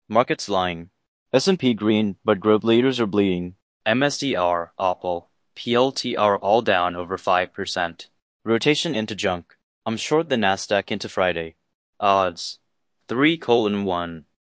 Market's lying. S&P green, but growth leaders are bleeding. MSDR, Opal. PLTR all down over 5%. Rotation into junk. I'm short the Nasdaq into Friday. Odds. 3:1.